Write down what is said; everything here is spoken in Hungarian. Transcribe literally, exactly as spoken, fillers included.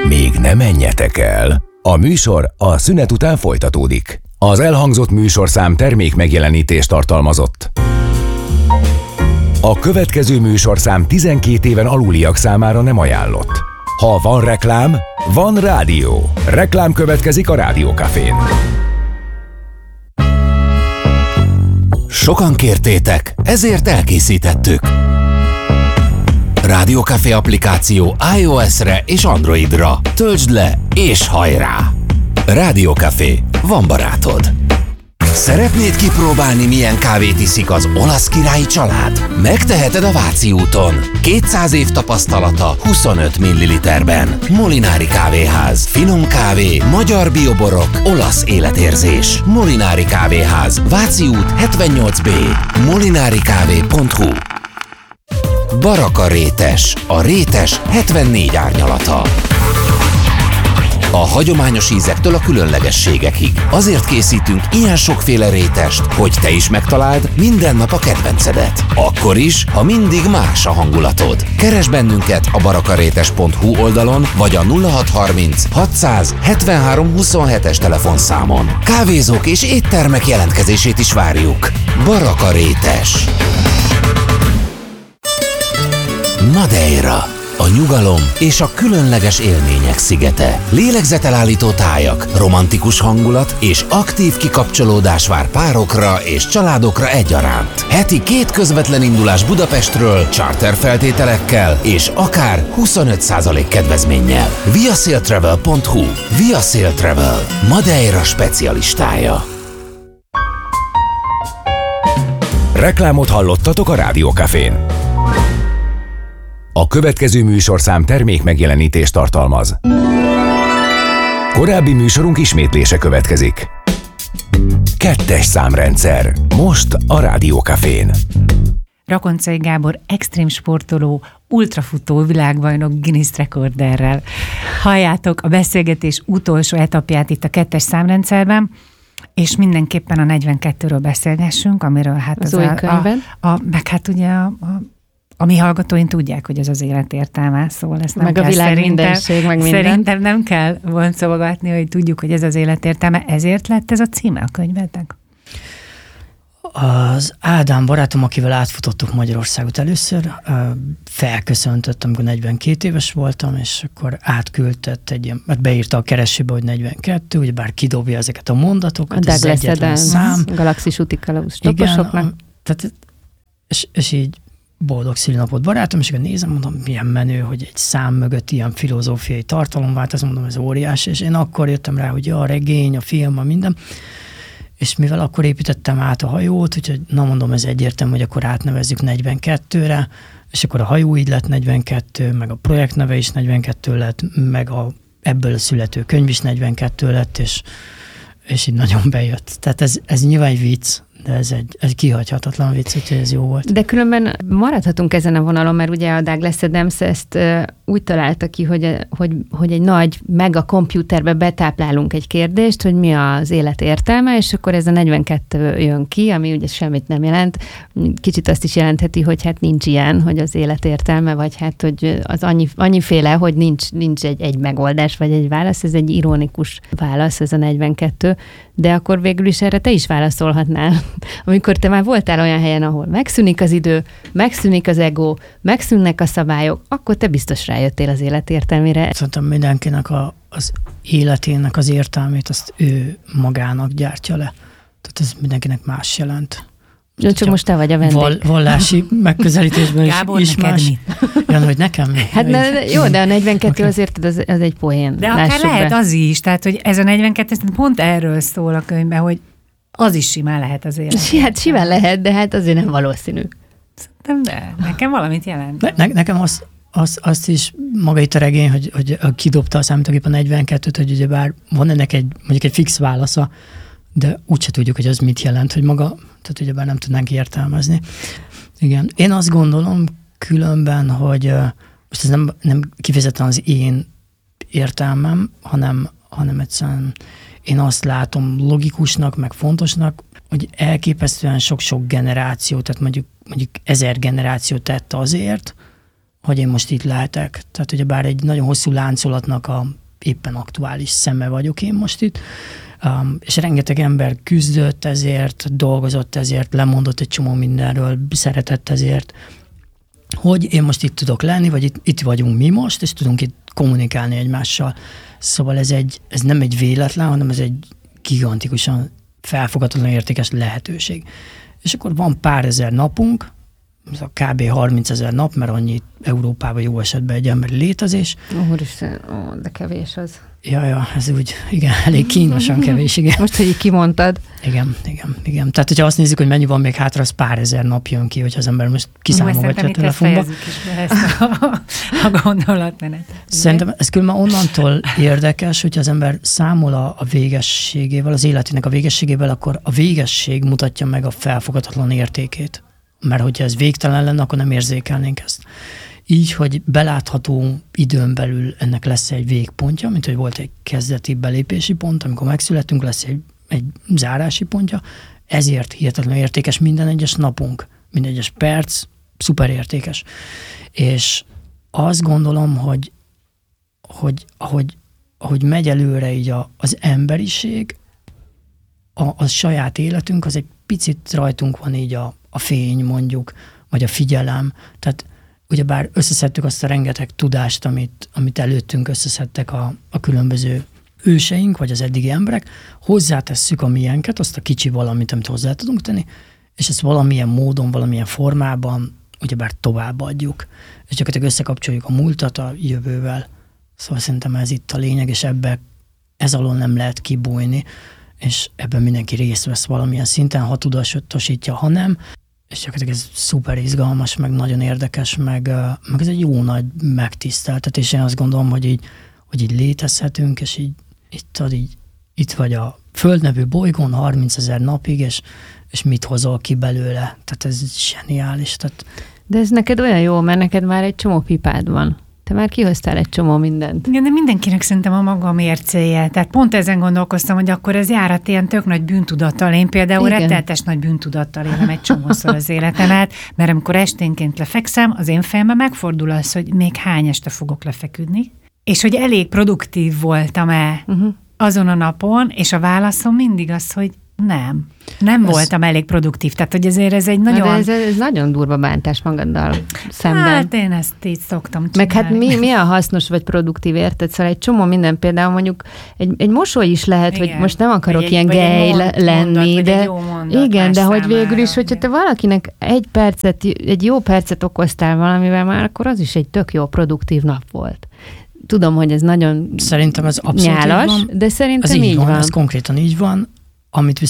Még ne menjetek el! A műsor a szünet után folytatódik. Az elhangzott műsorszám termék megjelenítést tartalmazott. A következő műsorszám tizenkét éven aluliak számára nem ajánlott. Ha van reklám, van rádió. Reklám következik a Rádió Cafén. Sokan kértétek, ezért elkészítettük. Rádió Café applikáció iOS-re és Androidra. Töltsd le és hajrá! Rádió Café, van barátod. Szeretnéd kipróbálni, milyen kávét iszik az olasz királyi család? Megteheted a Váci úton. kétszáz év tapasztalata huszonöt milliliterben. Molinári Kávéház. Finom kávé, magyar bioborok, olasz életérzés. Molinári Kávéház. Váci út hetvennyolc bé. molinarikávé pont hu. Baraka rétes. A rétes hetvennégy árnyalata. A hagyományos ízektől a különlegességekig. Azért készítünk ilyen sokféle rétest, hogy te is megtaláld minden nap a kedvencedet. Akkor is, ha mindig más a hangulatod. Keresd bennünket a barakarétes pont hu oldalon, vagy a nulla hat harminc hatszáz hetvenhárom huszonhetes telefonszámon. Kávézók és éttermek jelentkezését is várjuk. Baraka rétes. Madeira. A nyugalom és a különleges élmények szigete. Lélegzetelállító tájak, romantikus hangulat és aktív kikapcsolódás vár párokra és családokra egyaránt. Heti két közvetlen indulás Budapestről, charter feltételekkel és akár huszonöt százalék kedvezménnyel. viasailtravel pont hu. Viasail Travel. Madeira specialistája. Reklámot hallottatok a Rádió Cafén. A következő műsorszám termék megjelenítést tartalmaz. Korábbi műsorunk ismétlése következik. Kettes számrendszer. Most a Rádió Cafén. Rakoncai Gábor extrém sportoló, ultrafutó világbajnok Guinness rekorderrel. Halljátok a beszélgetés utolsó etapját itt a kettes számrendszerben, és mindenképpen a negyvenkettőről beszélgessünk, amiről hát az, az új a, könyvben. A, a, meg hát ugye a, a A mi hallgatóink tudják, hogy ez az élet értelme, szóval ezt nem meg kell a világ szerintem, mindenség, meg minden. Szerintem nem kell boncolgatni, hogy tudjuk, hogy ez az élet értelme. Ezért lett ez a címe a könyvednek? Az Ádám barátom, akivel átfutottuk Magyarországot először, felköszöntött, amikor negyvenkét éves voltam, és akkor átküldtett egy ilyen, mert beírta a keresőbe, hogy negyvenkettő, ugye bár kidobja ezeket a mondatokat, a ez egyetlen szám. Galaxis úti kalauz toposoknak. Tehát, és, és így boldog szülinapot barátom, és akkor nézem, mondom, milyen menő, hogy egy szám mögött ilyen filozófiai tartalom vált, azt mondom, ez óriás, és én akkor jöttem rá, hogy ja, a regény, a film, a minden, és mivel akkor építettem át a hajót, úgyhogy na mondom, ez egyértelmű, hogy akkor átnevezzük negyvenkettőre, és akkor a hajó így lett negyvenkettő, meg a projekt neve is negyvenkettő lett, meg a ebből születő könyv is negyvenkettő lett, és, és így nagyon bejött. Tehát ez, ez nyilván egy vicc, de ez egy, egy kihagyhatatlan vicc, úgyhogy ez jó volt. De különben maradhatunk ezen a vonalon, mert ugye a Douglas Adams ezt uh, úgy találta ki, hogy, hogy, hogy egy nagy mega kompjúterbe betáplálunk egy kérdést, hogy mi az élet értelme, és akkor ez a negyvenkettő jön ki, ami ugye semmit nem jelent. Kicsit azt is jelentheti, hogy hát nincs ilyen, hogy az élet értelme, vagy hát, hogy az annyi, annyiféle, hogy nincs, nincs egy, egy megoldás, vagy egy válasz, ez egy ironikus válasz, ez a negyvenkettő, de akkor végül is erre te is válaszolhatnál. Amikor te már voltál olyan helyen, ahol megszűnik az idő, megszűnik az ego, megszűnnek a szabályok, akkor te biztos rájöttél az élet értelmére. Szerintem mindenkinek a, az életének az értelmét azt ő magának gyártja le. Tehát ez mindenkinek más jelent. Csak, csak most te vagy a vendég. Val- vallási megközelítésben is, Gábor, is más. Jön, hogy nekem mi? Hát ne, jó, de a negyvenkettő okay. Azért az, az egy poén. De akár lehet be. Az is, tehát hogy ez a negyvenkettő pont erről szól a könyvben, hogy az is simán lehet az élet. Hát simán lehet, de hát azért nem valószínű. Szerintem de, nekem valamit jelent. Ne, ne, nekem az, az, azt is maga itt a regény, hogy, hogy kidobta a számítógép a negyvenkettőt, hogy ugye bár van ennek egy, mondjuk egy fix válasza, de úgyse tudjuk, hogy az mit jelent, hogy maga, tehát ugye bár nem tudnánk értelmezni. Igen. Én azt gondolom különben, hogy most ez nem, nem kifejezetten az én értelmem, hanem, hanem egyszerűen én azt látom logikusnak, meg fontosnak, hogy elképesztően sok-sok generáció, tehát mondjuk, mondjuk ezer generáció tett azért, hogy én most itt lehetek. Tehát ugyebár egy nagyon hosszú láncolatnak a éppen aktuális szeme vagyok én most itt, um, és rengeteg ember küzdött ezért, dolgozott ezért, lemondott egy csomó mindenről, szeretett ezért, hogy én most itt tudok lenni, vagy itt, itt vagyunk mi most, és tudunk itt kommunikálni egymással. Szóval ez, egy, ez nem egy véletlen, hanem ez egy gigantikusan felfogadatlan értékes lehetőség. És akkor van pár ezer napunk, ez a kb. harmincezer nap, mert annyi Európában jó esetben egy emberi létezés. Úristen, ó, de kevés az. Ja, ja, ez úgy, igen, elég kínosan kevés, igen. Most, hogy így kimondtad. Igen, igen, igen. Tehát, hogyha azt nézzük, hogy mennyi van még hátra, az pár ezer nap jön ki, hogyha az ember most kiszámolgatja a telefonba. Majd szerintem itt ezt be ezt a, a gondolatmenetet. Szerintem ez különben onnantól érdekes, hogyha az ember számol a, a végességével, az életének a végességével, akkor a végesség mutatja meg a felfogadatlan értékét. Mert hogyha ez végtelen lenne, akkor nem érzékelnénk ezt. Így, hogy belátható időn belül ennek lesz egy végpontja, mint hogy volt egy kezdeti belépési pont, amikor megszülettünk, lesz egy, egy zárási pontja, ezért hihetetlenül értékes minden egyes napunk, minden egyes perc, szuper értékes. És azt gondolom, hogy, hogy ahogy, ahogy megy előre így a, az emberiség, a, a saját életünk, az egy picit rajtunk van így a, a fény mondjuk, vagy a figyelem, tehát ugyebár összeszedtük azt a rengeteg tudást, amit, amit előttünk összeszedtek a, a különböző őseink, vagy az eddigi emberek, hozzátesszük a miénket, azt a kicsi valamit, amit hozzá tudunk tenni, és ezt valamilyen módon, valamilyen formában ugyebár továbbadjuk. És gyakorlatilag összekapcsoljuk a múltat a jövővel. Szóval szerintem ez itt a lényeg, és ebbe ez alól nem lehet kibújni, és ebben mindenki részt vesz valamilyen szinten, ha tudatosítja, ha nem. És gyakorlatilag ez szuper izgalmas, meg nagyon érdekes, meg, meg ez egy jó nagy megtiszteltetés. Én azt gondolom, hogy így, hogy így létezhetünk, és így itt, így, itt vagy a Föld nevű bolygón harmincezer napig, és, és mit hozol ki belőle. Tehát ez zseniális. Tehát... De ez neked olyan jó, mert neked már egy csomó pipád van. Te már kihoztál egy csomó mindent. Igen, de mindenkinek szerintem a maga mércéje. Tehát pont ezen gondolkoztam, hogy akkor ez járat ilyen tök nagy bűntudattal. Én például Igen. rettenetes nagy bűntudattal élem egy csomószor az életemet, mert amikor esténként lefekszem, az én fejemben megfordul az, hogy még hány este fogok lefeküdni, és hogy elég produktív voltam-e uh-huh. azon a napon, és a válaszom mindig az, hogy nem. Nem ez... voltam elég produktív. Tehát, hogy ezért ez egy nagyon... De ez, ez nagyon durva bántás magaddal szemben. Hát én ezt így szoktam csinálni. Meg hát mi, mi a hasznos vagy produktív, érted? Szóval egy csomó minden, például mondjuk egy, egy mosoly is lehet, igen. hogy most nem akarok egy, ilyen gej mond, lenni, mondat, de mondat, igen, de hogy végül is, hogyha te valakinek egy percet, egy jó percet okoztál valamivel már, akkor az is egy tök jó produktív nap volt. Tudom, hogy ez nagyon szerintem ez abszolút nyálas, van. de szerintem ez így így van. van. Ez konkrétan így van. Amit viszont